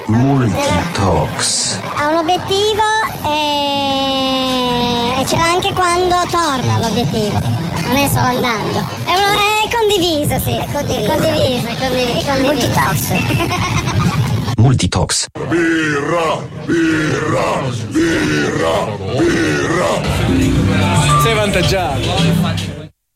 Multitox. Ha un obiettivo e ce l'ha anche quando torna l'obiettivo, non è solo andando. È condiviso, sì, condiviso. Multitox. Multitox. Birra. Sei avvantaggiato.